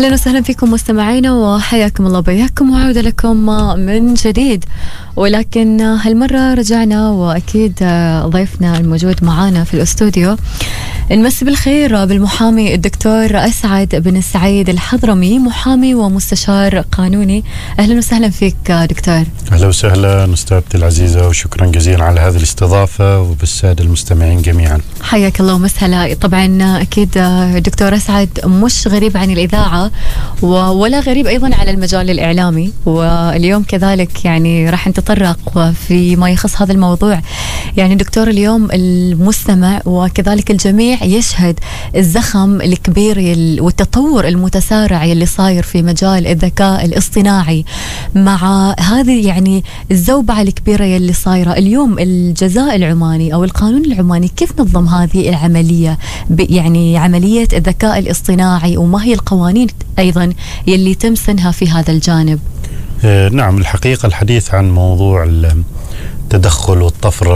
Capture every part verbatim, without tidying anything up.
أهلا وسهلا فيكم مستمعينا وحياكم الله بياكم وعودة لكم من جديد، ولكن هالمرة رجعنا وأكيد ضيفنا الموجود معانا في الأستوديو نمسي بالخير بالمحامي الدكتور أسعد بن السعيد الحضرمي، محامي ومستشار قانوني. أهلا وسهلا فيك دكتور. أهلا وسهلا أستاذتي العزيزة، وشكرا جزيلا على هذه الاستضافة وبالسادة المستمعين جميعا. حياك الله ومسهلا. طبعا أكيد دكتور أسعد مش غريب عن الإذاعة ولا غريب أيضا على المجال الإعلامي، واليوم كذلك يعني راح نتطرق في ما يخص هذا الموضوع. يعني دكتور اليوم المستمع وكذلك الجميع يشهد الزخم الكبير والتطور المتسارع اللي صاير في مجال الذكاء الاصطناعي، مع هذه يعني الزوبعة الكبيرة اللي صايرة اليوم. الجزاء العماني أو القانون العماني كيف نظم هذه العملية، يعني عملية الذكاء الاصطناعي، وما هي القوانين أيضا يلي تم سنها في هذا الجانب؟ آه نعم، الحقيقة الحديث عن موضوع التدخل والطفرة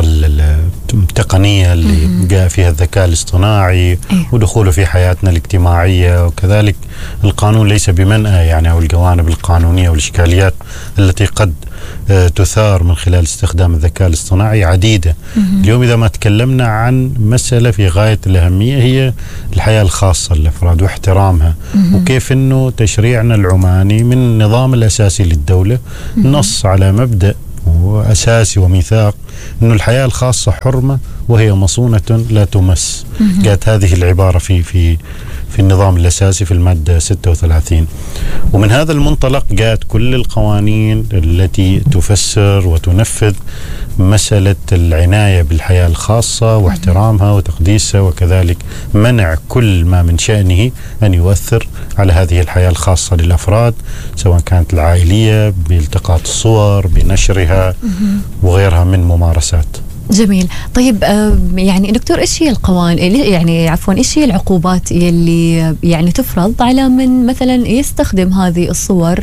التقنية اللي مم. جاء فيها الذكاء الاصطناعي إيه؟ ودخوله في حياتنا الاجتماعية، وكذلك القانون ليس بمنأى يعني، أو الجوانب القانونية والإشكاليات التي قد آه تثار من خلال استخدام الذكاء الاصطناعي عديدة. مم. اليوم إذا ما تكلمنا عن مسألة في غاية الأهمية هي الحياة الخاصة للأفراد واحترامها، مم. وكيف أنه تشريعنا العماني من النظام الأساسي للدولة مم. نص على مبدأ وأساسي وميثاق أنه الحياة الخاصة حرمة وهي مصونة لا تمس. جاءت هذه العبارة في في في النظام الأساسي في المادة ستة وثلاثين، ومن هذا المنطلق جاءت كل القوانين التي تفسر وتنفذ مسألة العناية بالحياة الخاصة واحترامها وتقديسها، وكذلك منع كل ما من شأنه أن يؤثر على هذه الحياة الخاصة للأفراد، سواء كانت العائلية بالتقاط الصور بنشرها وغيرها من ممارسات. جميل. طيب يعني دكتور، ايش هي القوانين يعني عفوا ايش هي العقوبات اللي يعني تفرض على من مثلا يستخدم هذه الصور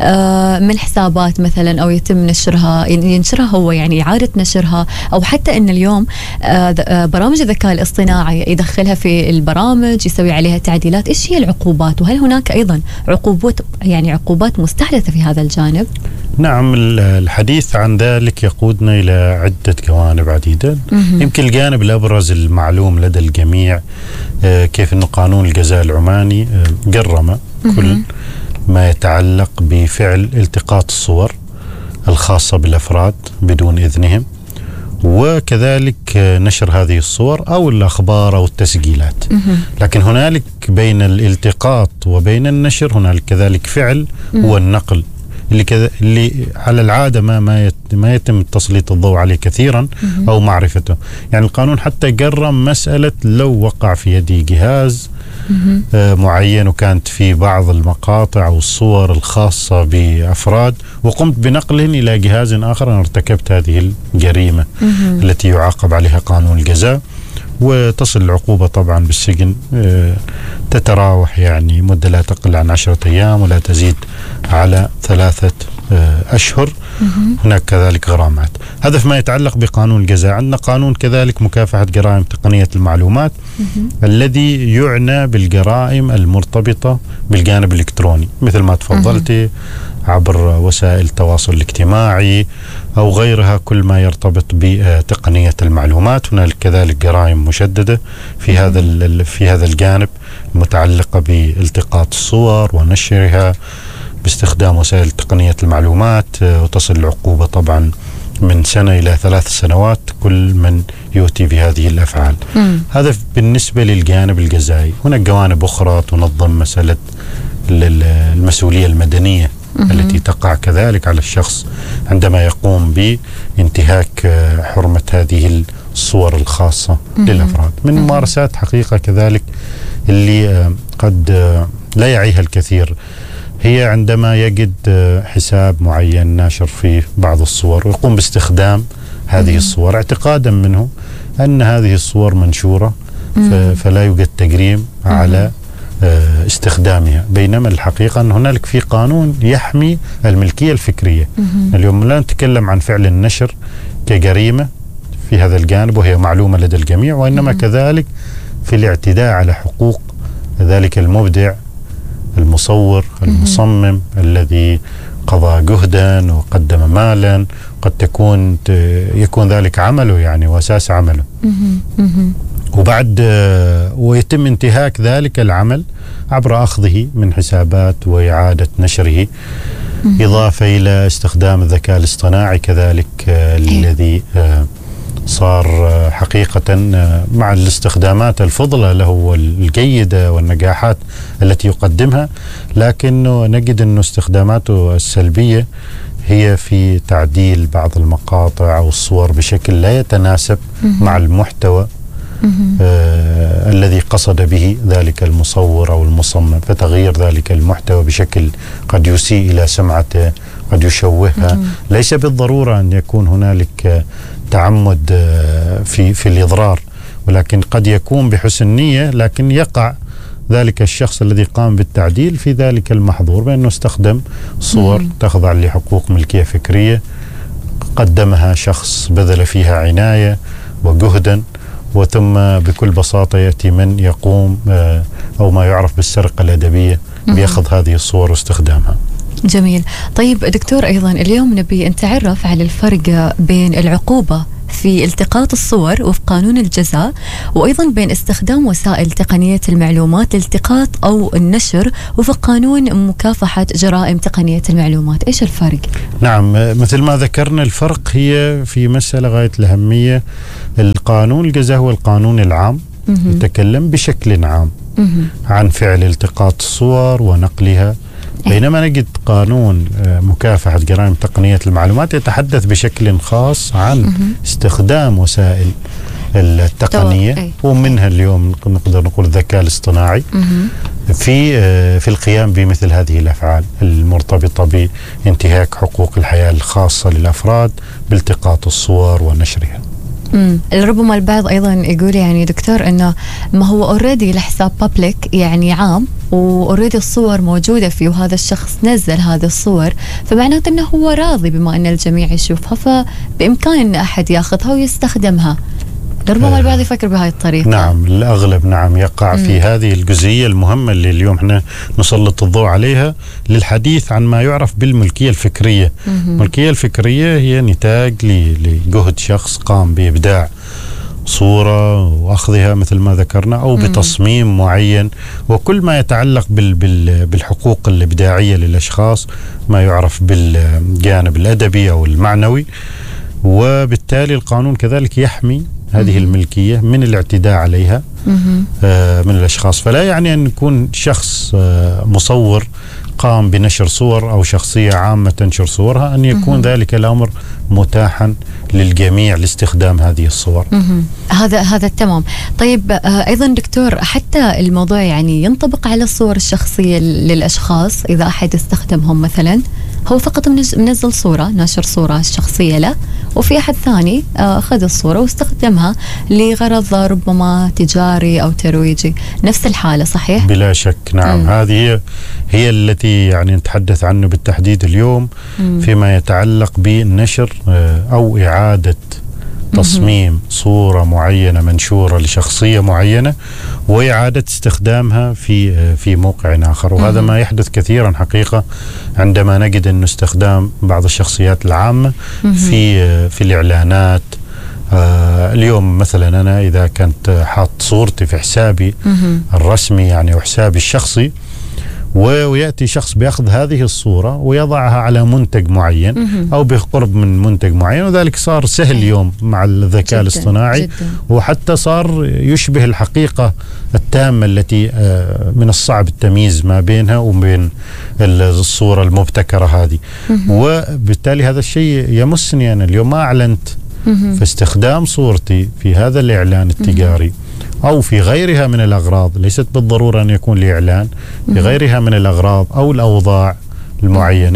من حسابات مثلا، او يتم نشرها ينشرها هو يعني اعاده نشرها، او حتى ان اليوم برامج الذكاء الاصطناعي يدخلها في البرامج يسوي عليها تعديلات؟ ايش هي العقوبات، وهل هناك ايضا عقوبات يعني عقوبات مستحدثه في هذا الجانب؟ نعم، الحديث عن ذلك يقودنا إلى عدة جوانب عديدة. يمكن الجانب الأبرز المعلوم لدى الجميع كيف أنه قانون الجزاء العماني جرم كل ما يتعلق بفعل التقاط الصور الخاصة بالأفراد بدون إذنهم، وكذلك نشر هذه الصور أو الأخبار أو التسجيلات. لكن هنالك بين الالتقاط وبين النشر هنالك كذلك فعل هو النقل، اللي كذا اللي على العادة ما ما ما يتم تسليط الضوء عليه كثيرا أو معرفته. يعني القانون حتى جرم مسألة لو وقع في يدي جهاز آه معين وكانت في بعض المقاطع أو الصور الخاصة بأفراد وقمت بنقلهم إلى جهاز آخر، أنا ارتكبت هذه الجريمة التي يعاقب عليها قانون الجزاء، وتصل العقوبة طبعا بالسجن آه تتراوح يعني مدة لا تقل عن عشرة أيام ولا تزيد على ثلاثة آه أشهر. هناك كذلك غرامات. هذا فيما يتعلق بقانون الجزاء. عندنا قانون كذلك مكافحة جرائم تقنية المعلومات الذي يعنى بالجرائم المرتبطة بالجانب الإلكتروني، مثل ما تفضلتي عبر وسائل التواصل الاجتماعي أو غيرها، كل ما يرتبط بتقنية المعلومات. هنالك كذلك جرائم مشددة في هذا في هذا الجانب متعلقة بالتقاط الصور ونشرها باستخدام وسائل تقنية المعلومات، وتصل العقوبة طبعا من سنة إلى ثلاث سنوات كل من يؤتي بهذه الأفعال. مم. هذا بالنسبة للجانب الجزائي. هناك جوانب أخرى تنظم مسألة المسؤولية المدنية مم. التي تقع كذلك على الشخص عندما يقوم بانتهاك حرمة هذه الصور الخاصة مم. للأفراد. من ممارسات حقيقة كذلك اللي قد لا يعيها الكثير هي عندما يجد حساب معين ناشر فيه بعض الصور ويقوم باستخدام هذه الصور اعتقادا منه أن هذه الصور منشورة فلا يوجد تجريم على استخدامها، بينما الحقيقة أن هنالك في قانون يحمي الملكية الفكرية. اليوم لا نتكلم عن فعل النشر كجريمة في هذا الجانب وهي معلومة لدى الجميع، وإنما كذلك في الاعتداء على حقوق ذلك المبدع المصور المصمم الذي قضى جهدا وقدم مالا، قد تكون يكون ذلك عمله يعني وأساس عمله، وبعد ويتم انتهاك ذلك العمل عبر أخذه من حسابات وإعادة نشره، إضافة إلى استخدام الذكاء الاصطناعي كذلك الذي صار حقيقة مع الاستخدامات الفضلة له والجيدة والنجاحات التي يقدمها، لكنه نجد أن استخداماته السلبية هي في تعديل بعض المقاطع أو الصور بشكل لا يتناسب مع المحتوى آه الذي قصد به ذلك المصور أو المصمم، فتغيير ذلك المحتوى بشكل قد يسيء إلى سمعته، قد يشوهها. ليس بالضرورة أن يكون هنالك تعمد آه في في الإضرار، ولكن قد يكون بحسن نية، لكن يقع ذلك الشخص الذي قام بالتعديل في ذلك المحظور بأنه استخدم صور تخضع لحقوق ملكية فكرية قدمها شخص بذل فيها عناية وجهدا، وثم بكل بساطة يأتي من يقوم أو ما يعرف بالسرقة الأدبية بيأخذ هذه الصور واستخدامها. جميل. طيب دكتور، أيضا اليوم نبي نتعرف على الفرق بين العقوبة في التقاط الصور وفي قانون الجزاء، وأيضا بين استخدام وسائل تقنية المعلومات للالتقاط أو النشر وفي قانون مكافحة جرائم تقنية المعلومات. إيش الفرق؟ نعم، مثل ما ذكرنا الفرق هي في مسألة غاية الأهمية. القانون الجزاء هو القانون العام، يتكلم بشكل عام عن فعل التقاط الصور ونقلها، بينما نجد قانون مكافحة جرائم تقنية المعلومات يتحدث بشكل خاص عن استخدام وسائل التقنية، ومنها اليوم نقدر نقول الذكاء الاصطناعي في في القيام بمثل هذه الأفعال المرتبطة بانتهاك حقوق الحياة الخاصة للأفراد بالتقاط الصور ونشرها. امم ربما البعض ايضا يقول يعني دكتور انه ما هو اوريدي الحساب بابليك يعني عام، واوريدي الصور موجوده فيه، وهذا الشخص نزل هذه الصور، فمعناته انه هو راضي بما ان الجميع يشوفها، فبامكان ان احد ياخذها ويستخدمها. ربما آه البعض يفكر بهاي الطريقه. نعم، الاغلب نعم يقع مم. في هذه الجزئيه المهمه اللي اليوم احنا نسلط الضوء عليها للحديث عن ما يعرف بالملكيه الفكريه. مم. الملكيه الفكريه هي نتاج لجهد شخص قام بابداع صورة وأخذها مثل ما ذكرنا أو بتصميم معين، وكل ما يتعلق بال بال بالحقوق الإبداعية للأشخاص، ما يعرف بالجانب الأدبي أو المعنوي. وبالتالي القانون كذلك يحمي هذه الملكية من الاعتداء عليها آه من الأشخاص. فلا يعني أن يكون شخص آه مصور قام بنشر صور أو شخصية عامة تنشر صورها أن يكون ذلك الأمر متاحا للجميع لاستخدام هذه الصور. هذا هذا تمام. طيب آه أيضا دكتور، حتى الموضوع يعني ينطبق على الصور الشخصية للأشخاص. إذا أحد استخدمهم مثلا، هو فقط منزل صورة، ناشر صورة شخصية له، وفي أحد ثاني أخذ الصورة واستخدمها لغرض ربما تجاري أو ترويجي، نفس الحالة صحيح؟ بلا شك نعم. م. هذه هي, هي التي يعني نتحدث عنه بالتحديد اليوم م. فيما يتعلق بالنشر أو إعادة تصميم صورة معينة منشورة لشخصية معينة وإعادة استخدامها في في موقع آخر. وهذا ما يحدث كثيرا حقيقة عندما نجد أن استخدام بعض الشخصيات العامة في في الإعلانات. آه اليوم مثلا أنا إذا كنت حاط صورتي في حسابي الرسمي يعني وحسابي الشخصي، ويأتي شخص بيأخذ هذه الصورة ويضعها على منتج معين أو بقرب من منتج معين، وذلك صار سهل اليوم مع الذكاء الاصطناعي جداً. وحتى صار يشبه الحقيقة التامة التي من الصعب التمييز ما بينها وبين الصورة المبتكرة هذه. وبالتالي هذا الشيء يمسني أنا اليوم، ما أعلنت فاستخدام صورتي في هذا الإعلان التجاري أو في غيرها من الأغراض، ليست بالضرورة أن يكون لإعلان، في غيرها من الأغراض أو الأوضاع المعينة،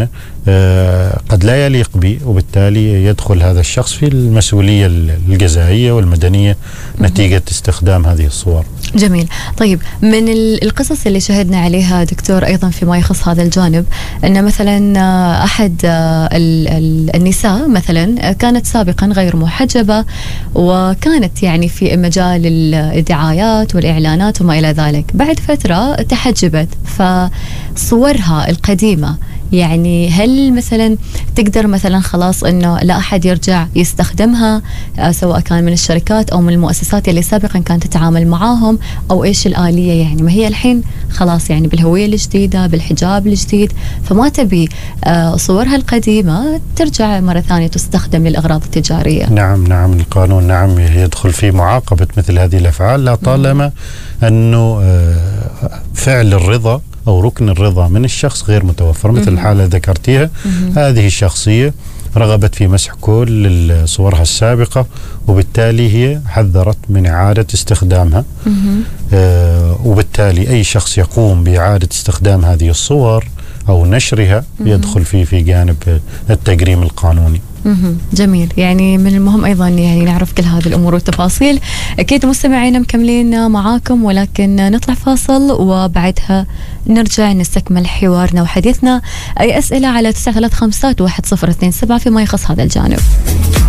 قد لا يليق به، وبالتالي يدخل هذا الشخص في المسؤولية الجزائية والمدنية نتيجة استخدام هذه الصور. جميل. طيب، من القصص اللي شهدنا عليها دكتور أيضا فيما يخص هذا الجانب، أن مثلا أحد النساء مثلا كانت سابقا غير محجبة، وكانت يعني في مجال الدعايات والإعلانات وما إلى ذلك، بعد فترة تحجبت، فصورها القديمة يعني هل مثلا تقدر مثلا خلاص انه لا احد يرجع يستخدمها، سواء كان من الشركات او من المؤسسات اللي سابقا كانت تتعامل معاهم، او ايش الآلية؟ يعني ما هي الحين خلاص يعني بالهوية الجديدة بالحجاب الجديد، فما تبي صورها القديمة ترجع مرة ثانية تستخدم للأغراض التجارية. نعم نعم القانون نعم يدخل في معاقبة مثل هذه الأفعال، لا طالما أنه فعل الرضا أو ركن الرضا من الشخص غير متوفر، مثل الحالة ذكرتيها. هذه الشخصية رغبت في مسح كل صورها السابقة، وبالتالي هي حذرت من إعادة استخدامها. آه وبالتالي أي شخص يقوم بإعادة استخدام هذه الصور أو نشرها يدخل فيه في جانب التجريم القانوني. جميل. يعني من المهم أيضا يعني نعرف كل هذه الأمور والتفاصيل. أكيد مستمعينا مكملين معاكم، ولكن نطلع فاصل وبعدها نرجع نستكمل حوارنا وحديثنا. أي أسئلة على تسعة ثلاثة خمسة واحد صفر اثنين سبعة فيما يخص هذا الجانب.